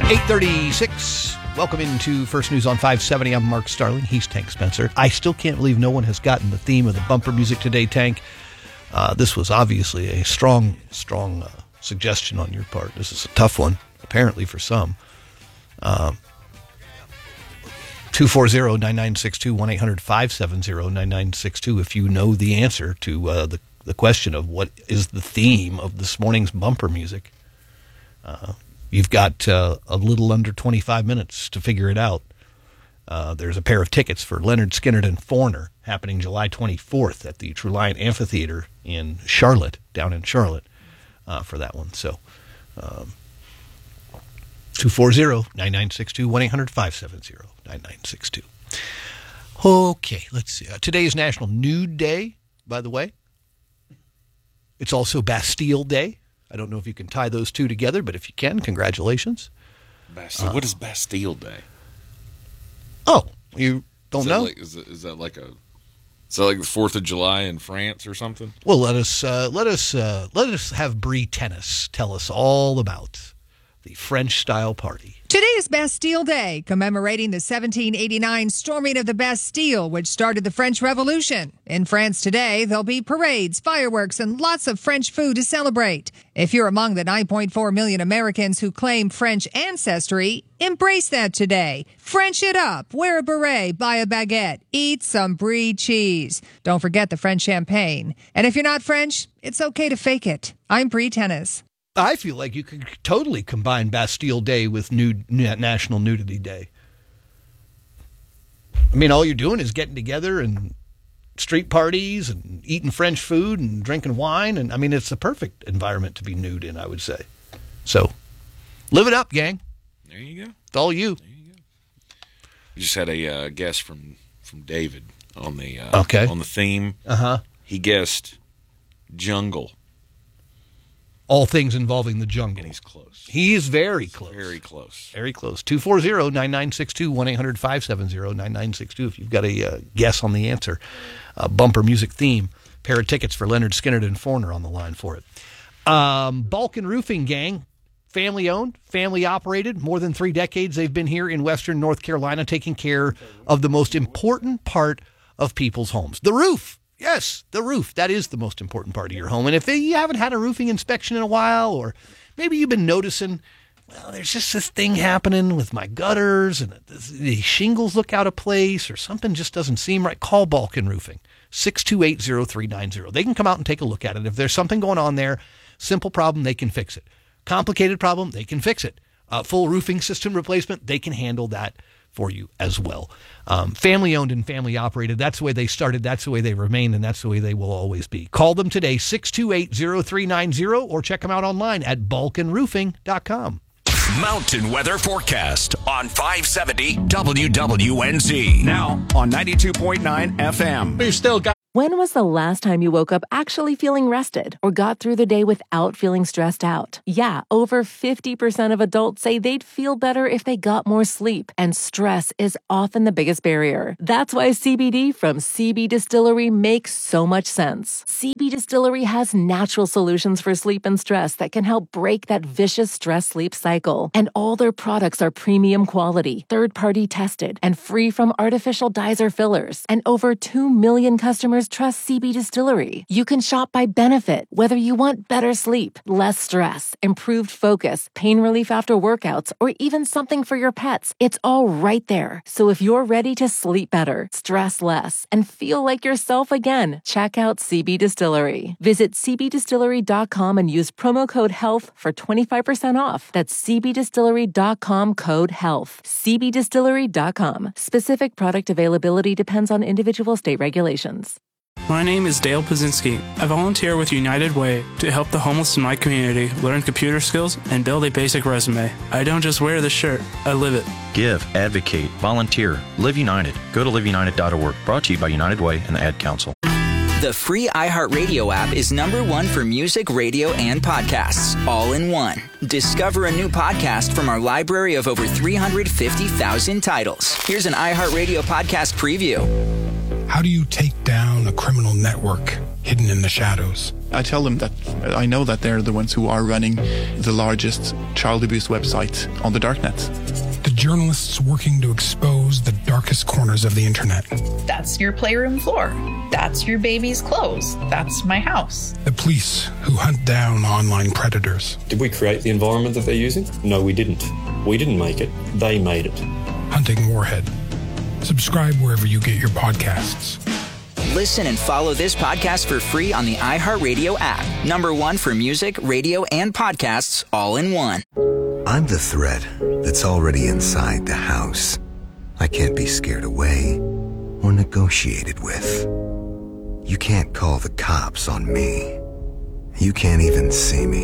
8:36. Welcome into First News on 570. I'm Mark Starling. He's Tank Spencer. I still can't believe no one has gotten the theme of the bumper music today, Tank. This was obviously a strong suggestion on your part. This is a tough one, apparently, for some. 240-9962, 1-800-570-9962 if you know the answer to the question of what is the theme of this morning's bumper music. You've got a little under 25 minutes to figure it out. There's a pair of tickets for Leonard Skinner and Foreigner happening July 24th at the Truliant Amphitheater in Charlotte, down in Charlotte, for that one. So, 240-9962, 1-800-570-9962. Okay, let's see. Today is National Nude Day, by the way. It's also Bastille Day. I don't know if you can tie those two together, but if you can, congratulations. Bastille. What is Bastille Day? Oh, you don't know? Is that like the 4th of July in France or something? Well, let us have Brie Tennis tell us all about the French-style party. Today is Bastille Day, commemorating the 1789 storming of the Bastille, which started the French Revolution. In France today, there'll be parades, fireworks, and lots of French food to celebrate. If you're among the 9.4 million Americans who claim French ancestry, embrace that today. French it up, wear a beret, buy a baguette, eat some brie cheese. Don't forget the French champagne. And if you're not French, it's okay to fake it. I'm Brie Tennis. I feel like you could totally combine Bastille Day with National Nudity Day. I mean, all you're doing is getting together and street parties and eating French food and drinking wine. And I mean, it's the perfect environment to be nude in, I would say. So, live it up, gang. There you go. It's all you. There you go. We just had a guess from David on the on the theme. He guessed jungle. All things involving the jungle. And he's close. He is very close. Very close. Very close. 240-9962, 1-800-570-9962 if you've got a guess on the answer. Bumper music theme. Pair of tickets for Leonard Skinner and Foreigner on the line for it. Balkan Roofing Gang, family-owned, family-operated. More than 3 decades they've been here in Western North Carolina taking care of the most important part of people's homes. The roof. Yes, the roof. That is the most important part of your home. And if you haven't had a roofing inspection in a while, or maybe you've been noticing, well, there's just this thing happening with my gutters, and the shingles look out of place, or something just doesn't seem right, call Balkan Roofing, 628-0390. They can come out and take a look at it. If there's something going on there, simple problem, they can fix it. Complicated problem, they can fix it. Full roofing system replacement, they can handle that for you as well. Family owned and family operated. That's the way they started. That's the way they remain. And that's the way they will always be. Call them today, 628-0390, or check them out online at balkanroofing.com. Mountain weather forecast on 570 WWNZ. Now on 92.9 FM. We've still got. When was the last time you woke up actually feeling rested or got through the day without feeling stressed out? Yeah, over 50% of adults say they'd feel better if they got more sleep, and stress is often the biggest barrier. That's why CBD from CB Distillery makes so much sense. CB Distillery has natural solutions for sleep and stress that can help break that vicious stress-sleep cycle. And all their products are premium quality, third-party tested, and free from artificial dyes or fillers. And over 2 million customers trust CB Distillery. You can shop by benefit, whether you want better sleep, less stress, improved focus, pain relief after workouts, or even something for your pets. It's all right there. So if you're ready to sleep better, stress less, and feel like yourself again, check out CB Distillery. Visit cbdistillery.com and use promo code HEALTH for 25% off. That's cbdistillery.com code HEALTH. cbdistillery.com. Specific product availability depends on individual state regulations. My name is Dale Pazinski. I volunteer with United Way to help the homeless in my community learn computer skills and build a basic resume. I don't just wear the shirt, I live it. Give, advocate, volunteer, Live United. Go to liveunited.org. Brought to you by United Way and the Ad Council. The free iHeartRadio app is #1 for music, radio, and podcasts, all in one. Discover a new podcast from our library of over 350,000 titles. Here's an iHeartRadio podcast preview. How do you take down a criminal network? hidden in the shadows. I tell them that I know that they're the ones who are running the largest child abuse website on the darknet. The journalists working to expose the darkest corners of the internet. That's your playroom floor. That's your baby's clothes. That's my house. The police who hunt down online predators. Did we create the environment that they're using? No, we didn't. We didn't make it. They made it. Hunting Warhead. Subscribe wherever you get your podcasts. Listen and follow this podcast for free on the iHeartRadio app. #1 for music, radio, and podcasts all in one. I'm the threat that's already inside the house. I can't be scared away or negotiated with. You can't call the cops on me. You can't even see me.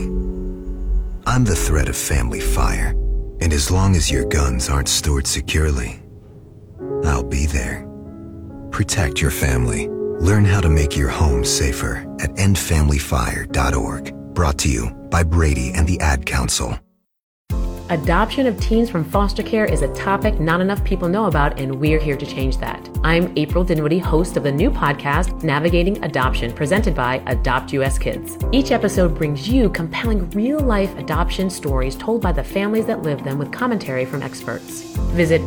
I'm the threat of family fire. And as long as your guns aren't stored securely, I'll be there. Protect your family. Learn how to make your home safer at endfamilyfire.org. Brought to you by Brady and the Ad Council. Adoption of teens from foster care is a topic not enough people know about, and we're here to change that. I'm April Dinwiddie, host of the new podcast, Navigating Adoption, presented by Adopt US Kids. Each episode brings you compelling real-life adoption stories told by the families that live them with commentary from experts. Visit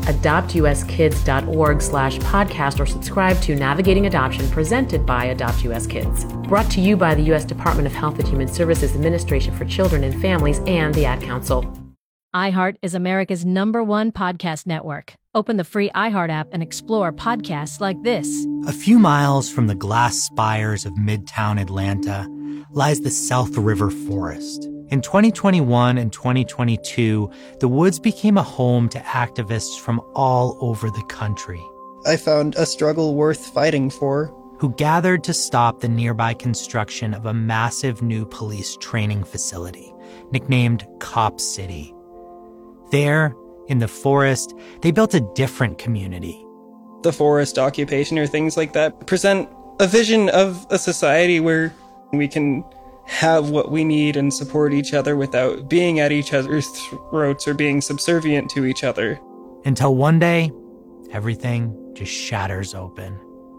adoptuskids.org/podcast or subscribe to Navigating Adoption, presented by Adopt US Kids. Brought to you by the U.S. Department of Health and Human Services Administration for Children and Families and the Ad Council. iHeart is America's #1 podcast network. Open the free iHeart app and explore podcasts like this. A few miles from the glass spires of Midtown Atlanta lies the South River Forest. In 2021 and 2022, the woods became a home to activists from all over the country. I found a struggle worth fighting for. Who gathered to stop the nearby construction of a massive new police training facility, nicknamed Cop City. There, in the forest, they built a different community. The forest occupation or things like that present a vision of a society where we can have what we need and support each other without being at each other's throats or being subservient to each other. Until one day, everything just shatters open.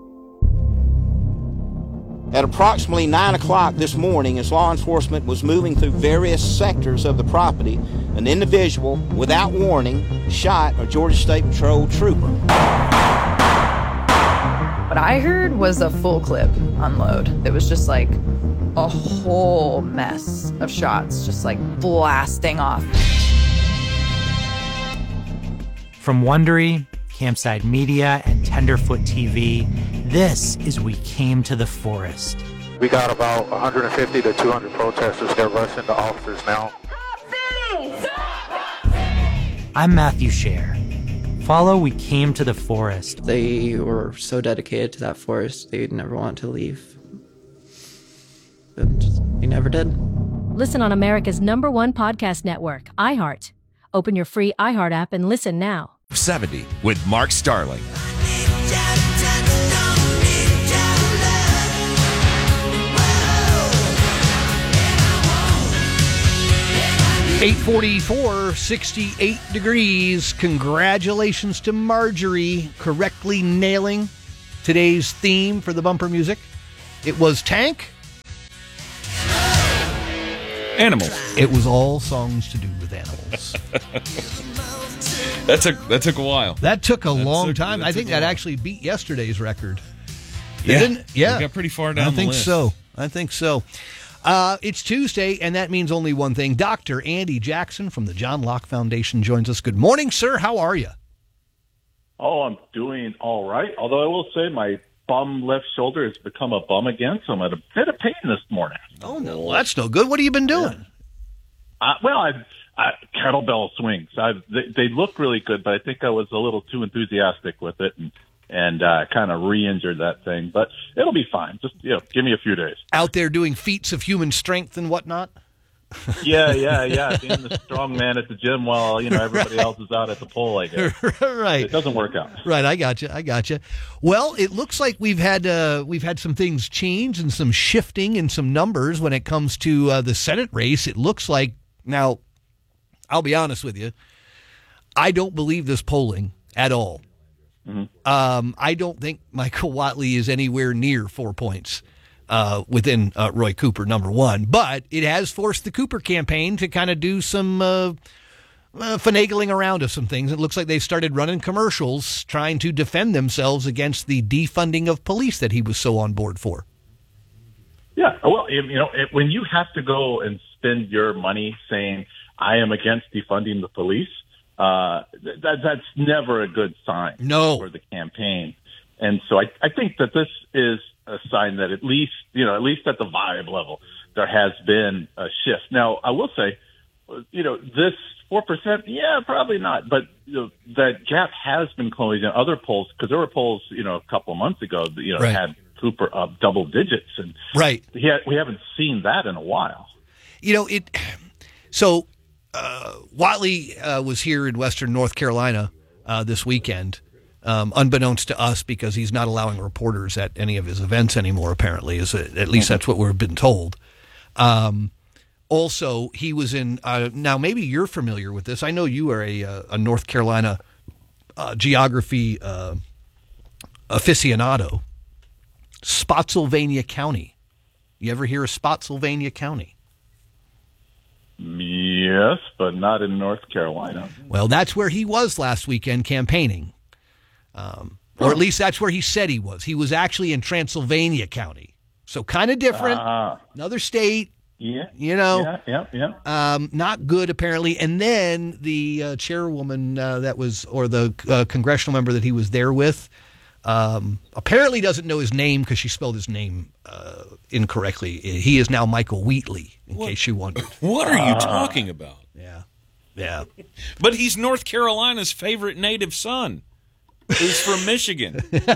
At approximately 9 o'clock this morning, as law enforcement was moving through various sectors of the property, an individual, without warning, shot a Georgia State Patrol trooper. What I heard was a full clip unload. It was just like a whole mess of shots, just like blasting off. From Wondery, Campside Media, and Tenderfoot TV, this is We Came to the Forest. We got about 150 to 200 protesters. They're rushing the officers now. I'm Matthew Scher. Follow We Came to the Forest. They were so dedicated to that forest, they'd never want to leave. But they never did. Listen on America's #1 podcast network, iHeart. Open your free iHeart app and listen now. 70 with Mark Starling. 8:44, 68 degrees. Congratulations to Marjorie correctly nailing today's theme for the bumper music. It was Tank. Animals. It was all songs to do with animals. That took a while. That took a long time. I think that actually beat yesterday's record. Yeah. Yeah. We got pretty far down the list. I think so. It's Tuesday, and that means only one thing. Dr. Andy Jackson from the John Locke Foundation joins us. Good morning, sir. How are you? Oh, I'm doing all right. Although I will say my bum left shoulder has become a bum again, so I'm at a bit of pain this morning. Oh, no. Well, that's no good. What have you been doing? Kettlebell swings. They look really good, but I think I was a little too enthusiastic with it and kind of re-injured that thing. But it'll be fine. Just give me a few days. Out there doing feats of human strength and whatnot? Yeah. Being the strong man at the gym while everybody else is out at the pole, I guess. Right. It doesn't work out. Right. I got you. Well, it looks like we've had some things change and some shifting in some numbers when it comes to the Senate race. It looks like now. I'll be honest with you. I don't believe this polling at all. Mm-hmm. I don't think Michael Whatley is anywhere near 4 points. within Roy Cooper, number one. But it has forced the Cooper campaign to kind of do some finagling around of some things. It looks like they've started running commercials trying to defend themselves against the defunding of police that he was so on board for. Yeah, well, when you have to go and spend your money saying, I am against defunding the police, that's never a good sign for the campaign. And so I think that this is a sign that at least at the vibe level, there has been a shift. Now, I will say, this 4%, yeah, probably not. But that gap has been closing in other polls, because there were polls, a couple of months ago that, right, had Cooper up double digits. And right, we haven't seen that in a while. So Whatley was here in Western North Carolina this weekend, unbeknownst to us, because he's not allowing reporters at any of his events anymore, apparently. At least that's what we've been told. Also, he was in, now maybe you're familiar with this. I know you are a North Carolina geography aficionado. Spotsylvania County. You ever hear of Spotsylvania County? Yes, but not in North Carolina. Well, that's where he was last weekend campaigning. Or at least that's where he said he was. He was actually in Transylvania County. So kind of different. Another state. Yeah. Yeah. Not good, apparently. And then the chairwoman the congressional member that he was there with, apparently doesn't know his name because she spelled his name incorrectly. He is now Michael Wheatley, in case you wondered. What are you talking about? Yeah. But he's North Carolina's favorite native son, who's from Michigan.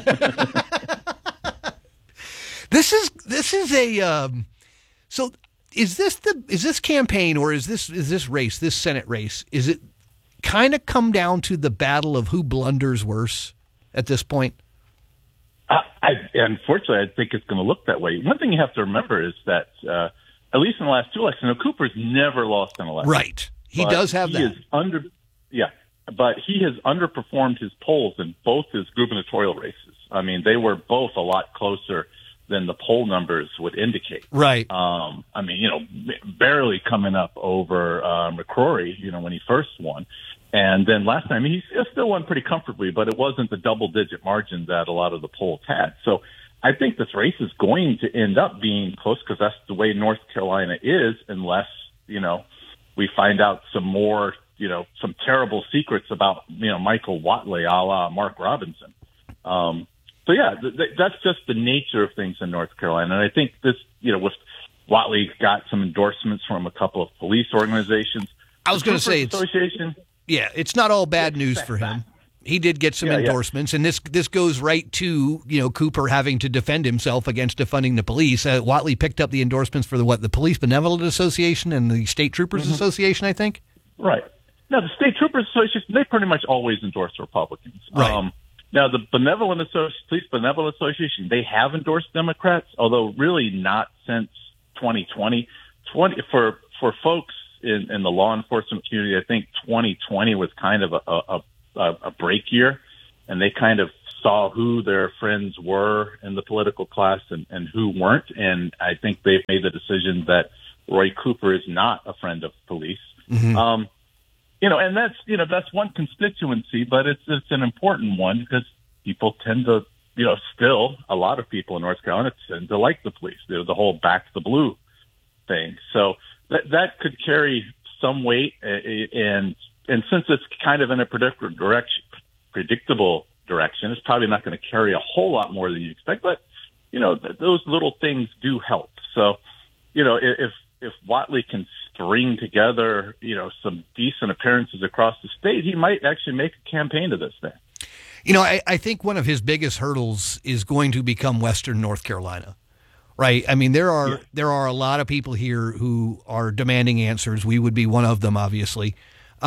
This is a so is this campaign, or is this race, this Senate race, is it kind of come down to the battle of who blunders worse at this point? Unfortunately, I think it's going to look that way. One thing you have to remember is that, at least in the last two elections, Cooper's never lost an election. Right. He does have that. But he has underperformed his polls in both his gubernatorial races. I mean, they were both a lot closer than the poll numbers would indicate. Right. Barely coming up over McCrory, when he first won. And then last time, he still won pretty comfortably, but it wasn't the double-digit margin that a lot of the polls had. So I think this race is going to end up being close, because that's the way North Carolina is, unless, we find out some more, some terrible secrets about, Michael Whatley, a la Mark Robinson. That's just the nature of things in North Carolina. And I think this, with Whatley got some endorsements from a couple of police organizations. I was going to say Association. Yeah, it's not all bad news for him. He did get some endorsements, and this goes right to Cooper having to defend himself against defunding the police. Whatley picked up the endorsements for the Police Benevolent Association and the State Troopers Association, I think. Right. Now, the State Troopers Association, they pretty much always endorse Republicans. Right. Now, the Police Benevolent Association, they have endorsed Democrats, although really not since 2020. For folks in the law enforcement community, I think 2020 was kind of a break year, and they kind of saw who their friends were in the political class and who weren't. And I think they've made the decision that Roy Cooper is not a friend of police. Mm-hmm. And that's one constituency, but it's an important one, because people tend to, still a lot of people in North Carolina tend to like the police. The whole back the blue thing. So that could carry some weight, and since it's kind of in a predictable direction, it's probably not going to carry a whole lot more than you expect. But those little things do help. So if Whatley can string together some decent appearances across the state, he might actually make a campaign to this thing. I think one of his biggest hurdles is going to become Western North Carolina. Right. I mean, there are a lot of people here who are demanding answers. We would be one of them, obviously.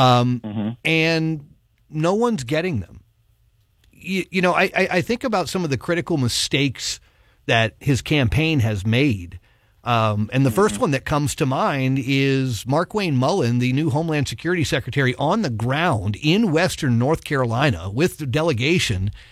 And no one's getting them. I think about some of the critical mistakes that his campaign has made. And the first one that comes to mind is Markwayne Mullin, the new Homeland Security Secretary, on the ground in Western North Carolina with the delegation,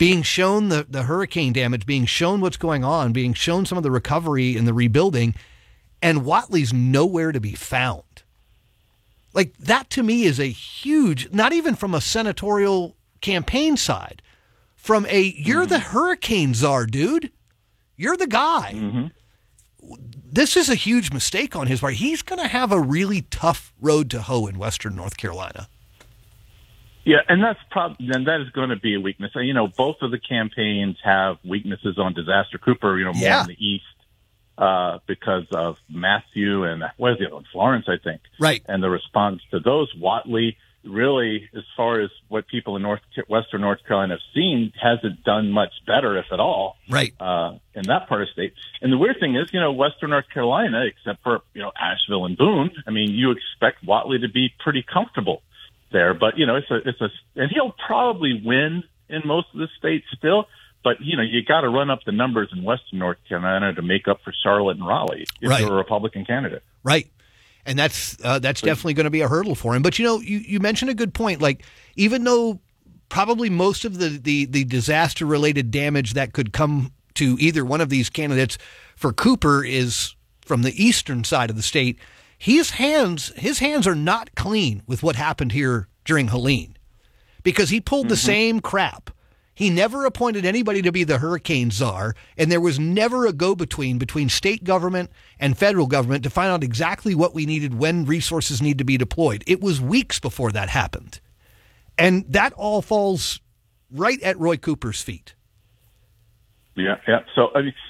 being shown the hurricane damage, being shown what's going on, being shown some of the recovery and the rebuilding, and Whatley's nowhere to be found. Like, that to me is a huge, not even from a senatorial campaign side, from you're the hurricane czar, dude. You're the guy. Mm-hmm. This is a huge mistake on his part. He's going to have a really tough road to hoe in Western North Carolina. Yeah, and that is going to be a weakness. You know, both of the campaigns have weaknesses on disaster. Cooper, more in the east because of Matthew and what is the other one? Florence, I think. Right. And the response to those. Whatley, really, as far as what people in Western North Carolina have seen, hasn't done much better, if at all. Right. In that part of the state. And the weird thing is, Western North Carolina, except for, Asheville and Boone, I mean, you expect Whatley to be pretty comfortable there. But, and he'll probably win in most of the states still. But, you got to run up the numbers in Western North Carolina to make up for Charlotte and Raleigh if you're a Republican candidate. Right. And that's definitely going to be a hurdle for him. But, you mentioned a good point. Like, even though probably most of the disaster-related damage that could come to either one of these candidates for Cooper is from the eastern side of the state, his hands are not clean with what happened here during Helene, because he pulled the same crap. He never appointed anybody to be the hurricane czar, and there was never a go-between between state government and federal government to find out exactly what we needed when resources need to be deployed. It was weeks before that happened. And that all falls right at Roy Cooper's feet. Yeah. So,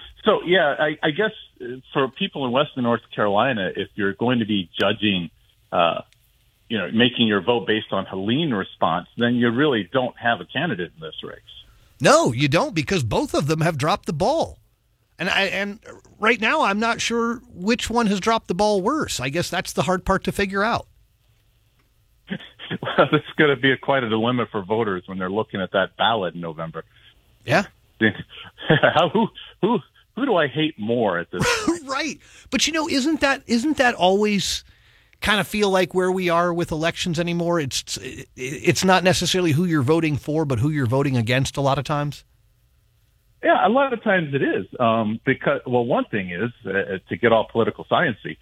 I guess for people in Western North Carolina, if you're going to be judging, making your vote based on Helene response, then you really don't have a candidate in this race. No, you don't, because both of them have dropped the ball. And right now, I'm not sure which one has dropped the ball worse. I guess that's the hard part to figure out. Well, it's going to be quite a dilemma for voters when they're looking at that ballot in November. Yeah. Who do I hate more at this point? Right. But, isn't that always kind of feel like where we are with elections anymore? It's not necessarily who you're voting for, but who you're voting against a lot of times. Yeah, a lot of times it is. Because, one thing is, to get all political sciencey,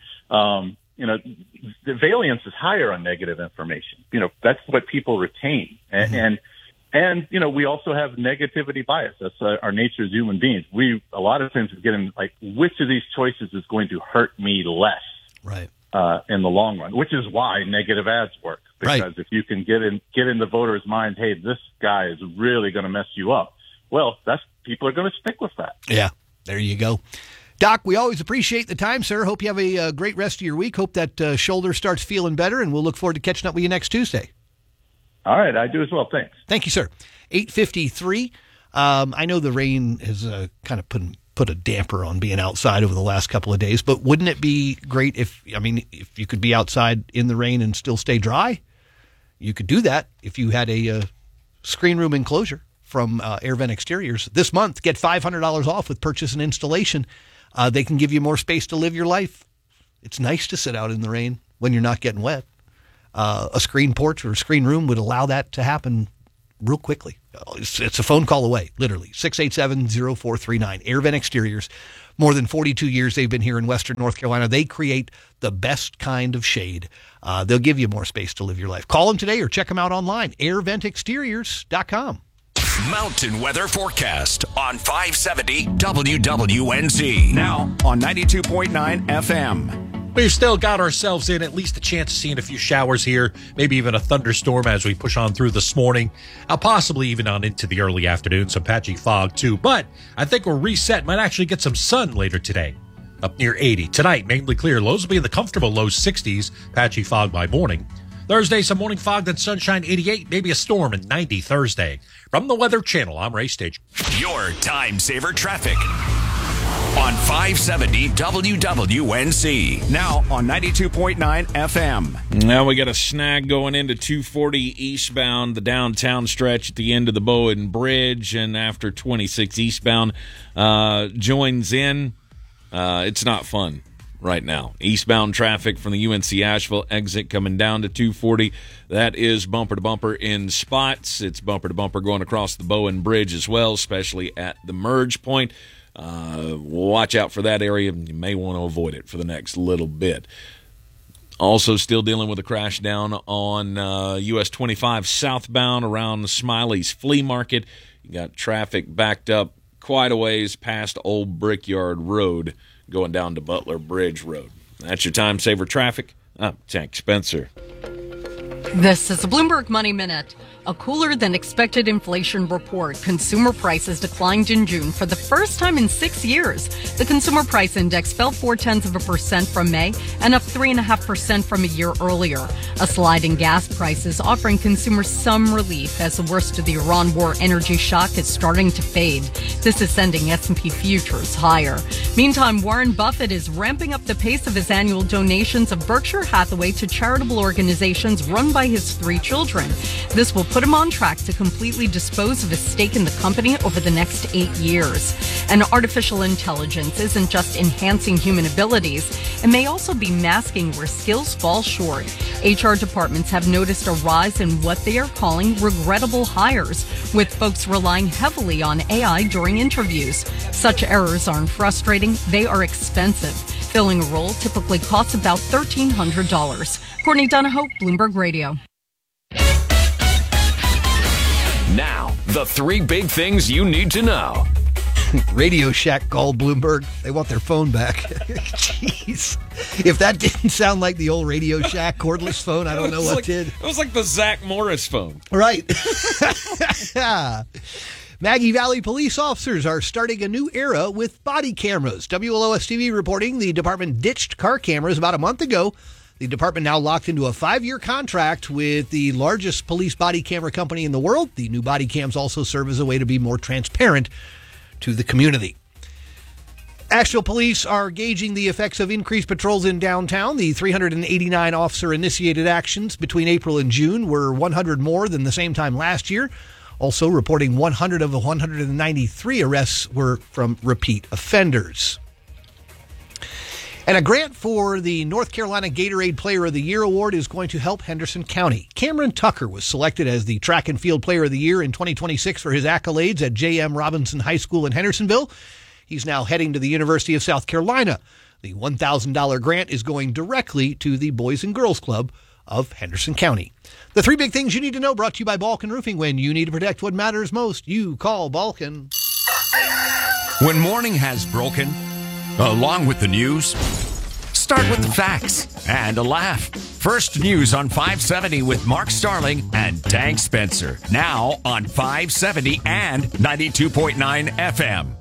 the valence is higher on negative information. That's what people retain. And we also have negativity bias. That's our nature as human beings. We, a lot of times, get in, like, which of these choices is going to hurt me less? Right. In the long run, which is why negative ads work. Because if you can get in the voters' mind, hey, this guy is really going to mess you up, well, people are going to stick with that. Yeah, there you go. Doc, we always appreciate the time, sir. Hope you have a great rest of your week. Hope that shoulder starts feeling better, and we'll look forward to catching up with you next Tuesday. All right, I do as well. Thanks. Thank you, sir. 8:53. I know the rain has kind of put a damper on being outside over the last couple of days, but wouldn't it be great if you could be outside in the rain and still stay dry? You could do that if you had a screen room enclosure from AirVent Exteriors. This month, get $500 off with purchase and installation. They can give you more space to live your life. It's nice to sit out in the rain when you're not getting wet. A screen porch or a screen room would allow that to happen real quickly. It's a phone call away, literally. 687-0439. AirVent Exteriors. More than 42 years they've been here in Western North Carolina. They create the best kind of shade. They'll give you more space to live your life. Call them today or check them out online. AirVentExteriors.com. Mountain weather forecast on 570 WWNZ. Now on 92.9 FM. We've still got ourselves in at least a chance of seeing a few showers here, maybe even a thunderstorm as we push on through this morning, possibly even on into the early afternoon, some patchy fog too. But I think we're reset, might actually get some sun later today, up near 80. Tonight, mainly clear. Lows will be in the comfortable low 60s, patchy fog by morning. Thursday, some morning fog, then sunshine, 88, maybe a storm, and 90 Thursday. From the Weather Channel, I'm Ray Stage. Your time saver traffic on 570 WWNZ. Now on 92.9 FM. Now we got a snag going into 240 eastbound, the downtown stretch at the end of the Bowen Bridge, and after 26 eastbound joins in. It's not fun. right now. Eastbound traffic from the UNC Asheville exit coming down to 240. That is bumper to bumper in spots. It's bumper to bumper going across the Bowen Bridge as well, especially at the merge point. Watch out for that area. You may want to avoid it for the next little bit. Also still dealing with a crash down on US 25 southbound around Smiley's Flea Market. You got traffic backed up quite a ways past Old Brickyard Road going down to Butler Bridge Road. That's your time saver traffic. I'm Tank Spencer. This is the Bloomberg Money Minute. A cooler than expected inflation report. Consumer prices declined in June for the first time in 6 years. The consumer price index fell 0.4% from May and up 3.5% from a year earlier. A slide in gas prices offering consumers some relief as the worst of the Iran war energy shock is starting to fade. This is sending S&P futures higher. Meantime, Warren Buffett is ramping up the pace of his annual donations of Berkshire Hathaway to charitable organizations run by his 3 children. This will put him on track to completely dispose of his stake in the company over the next 8 years. And artificial intelligence isn't just enhancing human abilities, it may also be masking where skills fall short. HR departments have noticed a rise in what they are calling regrettable hires, with folks relying heavily on AI during interviews. Such errors aren't frustrating, they are expensive. Filling a role typically costs about $1,300. Courtney Donahoe, Bloomberg Radio. Now, the 3 big things you need to know. Radio Shack called Bloomberg. They want their phone back. Jeez. If that didn't sound like the old Radio Shack cordless phone, I don't know what did. It was like the Zach Morris phone. Right. Maggie Valley police officers are starting a new era with body cameras. WLOS-TV reporting the department ditched car cameras about a month ago. The department now locked into a 5-year contract with the largest police body camera company in the world. The new body cams also serve as a way to be more transparent to the community. Asheville police are gauging the effects of increased patrols in downtown. The 389 officer-initiated actions between April and June were 100 more than the same time last year. Also reporting 100 of the 193 arrests were from repeat offenders. And a grant for the North Carolina Gatorade Player of the Year award is going to help Henderson County. Cameron Tucker was selected as the Track and Field Player of the Year in 2026 for his accolades at J.M. Robinson High School in Hendersonville. He's now heading to the University of South Carolina. The $1,000 grant is going directly to the Boys and Girls Club of Henderson County. The 3 big things you need to know, brought to you by Balkan Roofing. When you need to protect what matters most, you call Balkan. When morning has broken, along with the news, start with the facts and a laugh. First News on 570 with Mark Starling and Tank Spencer. Now on 570 and 92.9 FM.